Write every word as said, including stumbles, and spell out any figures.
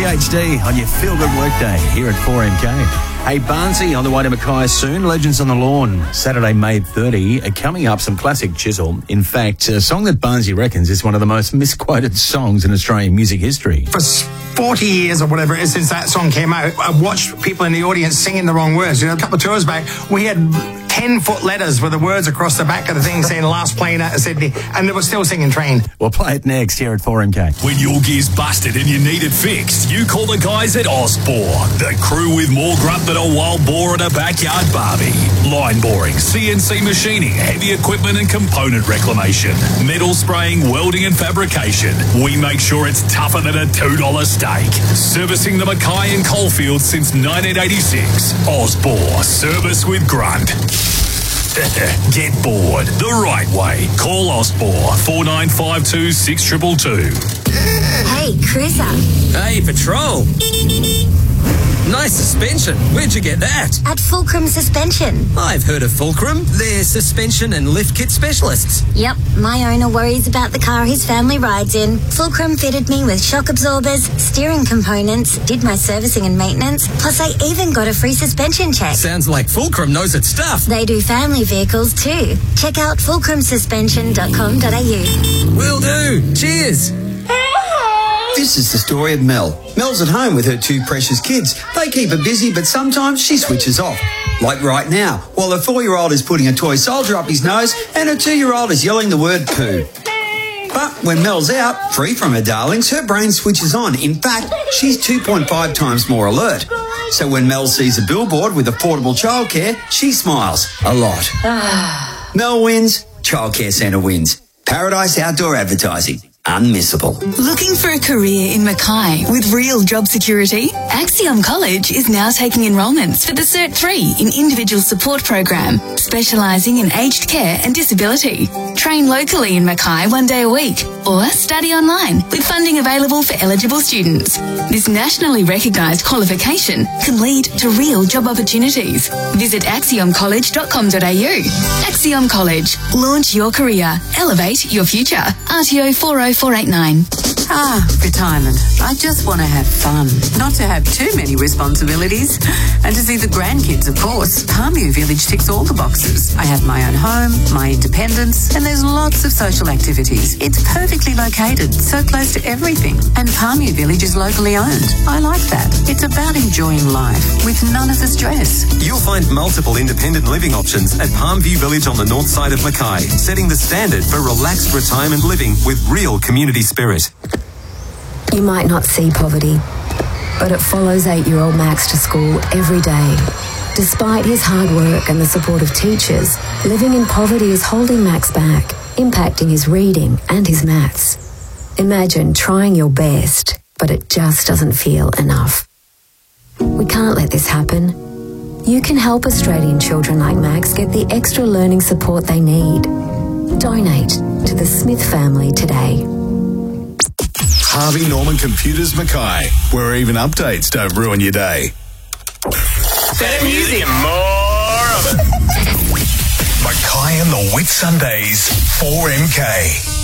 H D on your feel-good workday here at four M K. Hey, Barnsey on the way to Mackay soon. Legends on the Lawn, Saturday, May thirtieth. Coming up, some classic chisel. In fact, a song that Barnsey reckons is one of the most misquoted songs in Australian music history. For forty years or whatever it is since that song came out, I've watched people in the audience singing the wrong words. You know, a couple of tours back, we had ten-foot letters with the words across the back of the thing saying last plane out of Sydney, and they were still singing Train. We'll play it next here at four M K. When your gear's busted and you need it fixed, you call the guys at Osbor, the crew with more grunt than a wild boar at a backyard barbie. Line boring, C N C machining, heavy equipment and component reclamation, metal spraying, welding and fabrication. We make sure it's tougher than a two dollar steak. Servicing the Mackay and Coalfield since nineteen eighty-six. Osbor, service with grunt. Get bored the right way. Call Osbor four nine five two six two two two. Hey, Cruiser. Hey, Patrol. Nice suspension. Where'd you get that? At Fulcrum Suspension. I've heard of Fulcrum. They're suspension and lift kit specialists. Yep, my owner worries about the car his family rides in. Fulcrum fitted me with shock absorbers, steering components, did my servicing and maintenance, plus I even got a free suspension check. Sounds like Fulcrum knows its stuff. They do family vehicles too. Check out fulcrum suspension dot com dot a u. Will do. Cheers. This is the story of Mel. Mel's at home with her two precious kids. They keep her busy, but sometimes she switches off. Like right now, while her four-year-old is putting a toy soldier up his nose and her two-year-old is yelling the word poo. But when Mel's out, free from her darlings, her brain switches on. In fact, she's two point five times more alert. So when Mel sees a billboard with affordable childcare, she smiles a lot. Mel wins, Childcare Centre wins. Paradise Outdoor Advertising. Unmissable. Looking for a career in Mackay with real job security? Axiom College is now taking enrolments for the Cert three in Individual Support Program, specialising in aged care and disability. Train locally in Mackay one day a week, or study online with funding available for eligible students. This nationally recognised qualification can lead to real job opportunities. Visit axiom college dot com dot a u. Axiom College. Launch your career. Elevate your future. R T O four oh four eight nine. Ah, retirement. I just want to have fun, not to have too many responsibilities, and to see the grandkids, of course. Palmview Village ticks all the boxes. I have my own home, my independence, and there's lots of social activities. It's perfectly located, so close to everything. And Palmview Village is locally owned. I like that. It's about enjoying life with none of the stress. You'll find multiple independent living options at Palmview Village on the north side of Mackay, setting the standard for relaxed retirement living with real community spirit. You might not see poverty, but it follows eight-year-old Max to school every day. Despite his hard work and the support of teachers, living in poverty is holding Max back, impacting his reading and his maths. Imagine trying your best, but it just doesn't feel enough. We can't let this happen. You can help Australian children like Max get the extra learning support they need. Donate to the Smith family today. Harvey Norman Computers Mackay, where even updates don't ruin your day. Better music, more of it. Mackay and the Whit Sundays, four M K.